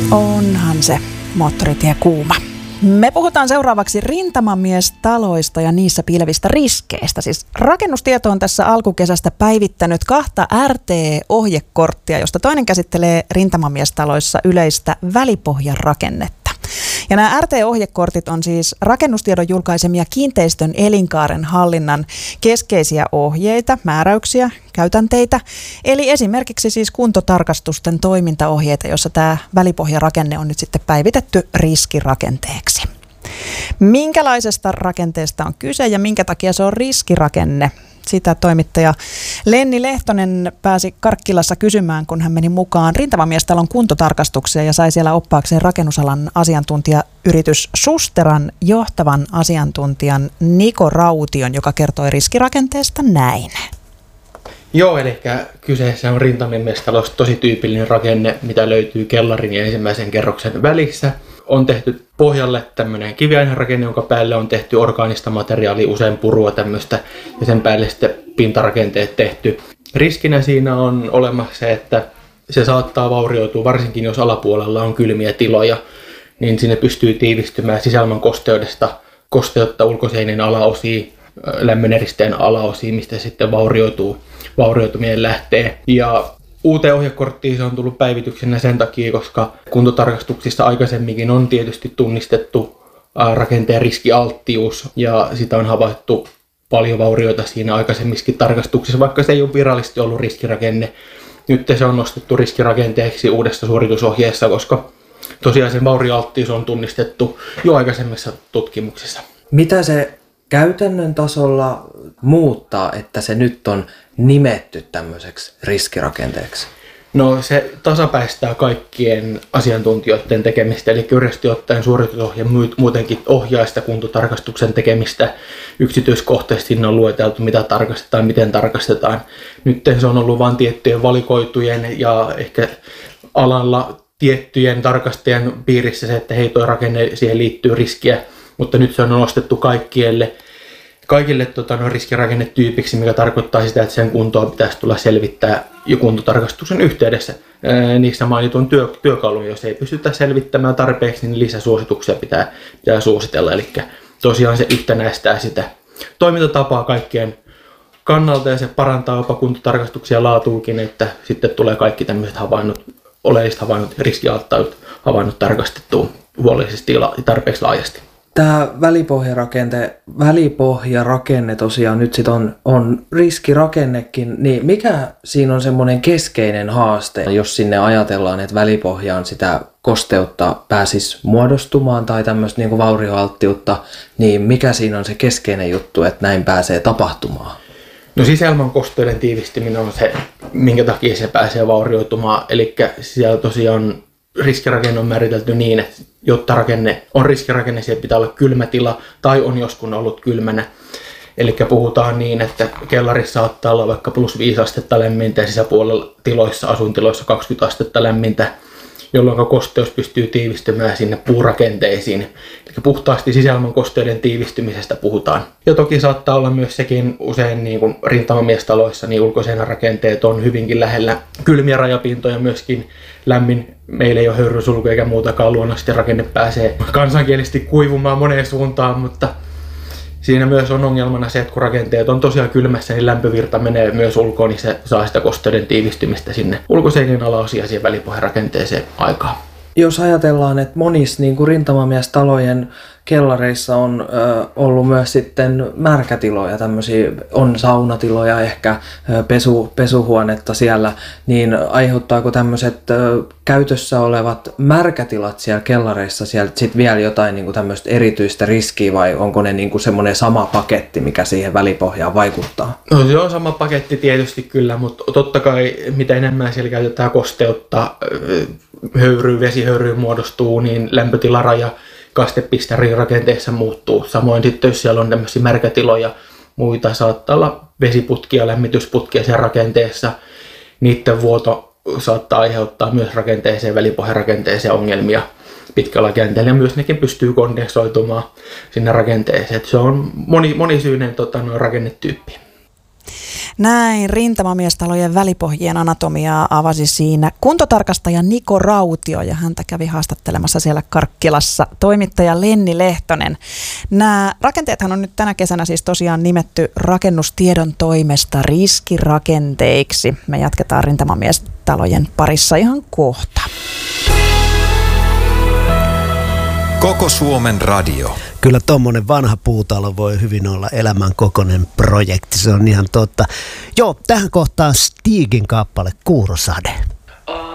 Onhan se moottoritie kuuma. Me puhutaan seuraavaksi rintamamiestaloista ja niissä piilevistä riskeistä. Siis Rakennustieto on tässä alkukesästä päivittänyt 2 RT-ohjekorttia, josta toinen käsittelee rintamamiestaloissa yleistä välipohjarakennetta. Ja nämä RT-ohjekortit on siis Rakennustiedon julkaisemia kiinteistön elinkaaren hallinnan keskeisiä ohjeita, määräyksiä, käytänteitä. Eli esimerkiksi siis kuntotarkastusten toimintaohjeita, jossa tämä välipohjarakenne on nyt sitten päivitetty riskirakenteeksi. Minkälaisesta rakenteesta on kyse ja minkä takia se on riskirakenne? Sitä toimittaja Lenni Lehtonen pääsi Karkkilassa kysymään, kun hän meni mukaan rintamamiestalon kuntotarkastukseen ja sai siellä oppaakseen rakennusalan asiantuntijayritys Susteran johtavan asiantuntijan Niko Raution, joka kertoi riskirakenteesta näin. Joo, eli kyseessä on rintamamiestalossa tosi tyypillinen rakenne, mitä löytyy kellarin ja ensimmäisen kerroksen välissä. On tehty pohjalle tämmöinen kiviainerakenne, jonka päälle on tehty orgaanista materiaalia, usein purua tämmöistä, ja sen päälle sitten pintarakenteet tehty. Riskinä siinä on olemassa se, että se saattaa vaurioitua, varsinkin jos alapuolella on kylmiä tiloja, niin sinne pystyy tiivistymään sisälmän kosteutta ulkoseinien alaosia, lämmöneristeen alaosia, mistä sitten vaurioituminen lähtee. Ja uuteen ohjekorttiin se on tullut päivityksenä sen takia, koska kuntotarkastuksissa aikaisemminkin on tietysti tunnistettu rakenteen riskialttius ja sitä on havaittu paljon vaurioita siinä aikaisemmissakin tarkastuksissa, vaikka se ei ole virallisesti ollut riskirakenne. Nyt se on nostettu riskirakenteeksi uudessa suoritusohjeessa, koska tosiaan sen vaurioalttius on tunnistettu jo aikaisemmissa tutkimuksissa. Mitä se käytännön tasolla muuttaa, että se nyt on nimetty tämmöiseksi riskirakenteeksi? No se tasapäistää kaikkien asiantuntijoiden tekemistä, eli yleisesti ottaen suoritusohje muutenkin ohjaa sitä kuntotarkastuksen tekemistä. Yksityiskohtaisesti siinä on lueteltu, mitä tarkastetaan, miten tarkastetaan. Nyt se on ollut vain tiettyjen valikoitujen ja ehkä alalla tiettyjen tarkastajien piirissä se, että hei, toi rakenne, siihen liittyy riskiä, mutta nyt se on nostettu kaikille riskirakennetyypiksi, mikä tarkoittaa sitä, että sen kuntoa pitäisi tulla selvittää jo kuntotarkastuksen yhteydessä. Niissä mainitun työkalun, jos ei pystytä selvittämään tarpeeksi, niin lisäsuosituksia pitää suositella. Eli tosiaan se yhtenäistää sitä toimintatapaa kaikkien kannalta ja se parantaa jopa kuntotarkastuksia laatuukin, että sitten tulee kaikki tämmöiset oleelliset havainnot, riskialttailut havainnot tarkastettua huolellisesti ja tarpeeksi laajasti. Tämä välipohjarakenne tosiaan nyt sit on riskirakennekin, niin mikä siinä on semmoinen keskeinen haaste, jos sinne ajatellaan, että välipohjaan sitä kosteutta pääsisi muodostumaan tai tämmöistä niin kuin vaurioalttiutta, niin mikä siinä on se keskeinen juttu, että näin pääsee tapahtumaan? No sisälmän kosteuden tiivistyminen on se, minkä takia se pääsee vaurioitumaan, eli siellä tosiaan riskirakenne on määritelty niin, että jotta rakenne on riskirakenne, siellä pitää olla kylmä tila tai on joskus ollut kylmänä. Eli puhutaan niin, että kellarissa saattaa olla vaikka +5 astetta lämmintä ja sisäpuolella asuintiloissa 20 astetta lämmintä, jolloin kosteus pystyy tiivistymään sinne puurakenteisiin. Eli puhtaasti sisälmän kosteuden tiivistymisestä puhutaan. Ja toki saattaa olla myös sekin usein niin kuin rintamamiestaloissa, niin ulkoseinärakenteet on hyvinkin lähellä kylmiä rajapintoja, myöskin lämmin. Meillä ei ole höyrysulku eikä muutakaan, luonnollisesti rakenne pääsee kansankielisesti kuivumaan moneen suuntaan, mutta siinä myös on ongelmana se, että kun rakenteet on tosiaan kylmässä, niin lämpövirta menee myös ulkoon, niin se saa sitä kosteuden tiivistymistä sinne ulkoseinien alaosia siihen välipohjarakenteeseen aikaan. Jos ajatellaan, että monissa niin kuin rintamamiestalojen kellareissa on ollut myös sitten märkätiloja, tämmöisiä on saunatiloja, ehkä pesuhuonetta siellä, niin aiheuttaako tämmöiset käytössä olevat märkätilat siellä kellareissa sieltä sitten vielä jotain niin kuin tämmöistä erityistä riskiä vai onko ne niin kuin semmoinen sama paketti, mikä siihen välipohjaan vaikuttaa? No se on sama paketti tietysti kyllä, mutta totta kai mitä enemmän siellä käytetään kosteutta, vesihöyryä muodostuu, niin lämpötilaraja kastepisterin rakenteessa muuttuu. Samoin sitten, jos siellä on tämmöisiä märkätiloja, muita saattaa olla vesiputkia, lämmitysputkia siellä rakenteessa. Niiden vuoto saattaa aiheuttaa myös rakenteeseen, välipohjarakenteeseen ongelmia pitkällä känteellä. Ja myös nekin pystyy kondensoitumaan sinne rakenteeseen. Et se on monisyinen rakennetyyppi. Näin rintamamiestalojen välipohjien anatomiaa avasi siinä kuntotarkastaja Niko Rautio, ja häntä kävi haastattelemassa siellä Karkkilassa toimittaja Lenni Lehtonen. Nämä rakenteethan on nyt tänä kesänä siis tosiaan nimetty Rakennustiedon toimesta riskirakenteiksi. Me jatketaan rintamamiestalojen parissa ihan kohta. Koko Suomen radio. Kyllä tommonen vanha puutalo voi hyvin olla elämän kokoinen projekti, se on ihan totta. Joo, tähän kohtaan Stigin kappale Kuurosade.